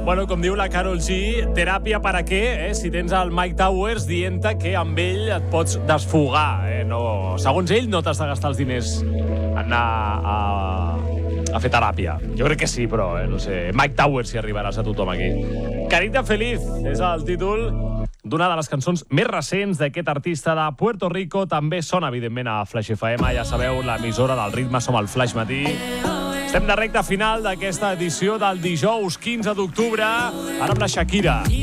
Bueno, com diu la Karol G, teràpia per a què? Si tens el Mike Towers dient que amb ell et pots desfogar. No, segons ell, no t'has de gastar els diners en anar a fer teràpia. Jo crec que sí, però no sé. Mike Towers si arribaràs a tothom aquí. Carita Feliz és el títol d'una de les cançons més recents d'aquest artista de Puerto Rico. També sona, evidentment, a Flash FM. Ja sabeu, l'emissora del ritme, som el Flash Matí. Estem de recta final d'aquesta edició del dijous 15 d'octubre. Ara amb la Shakira.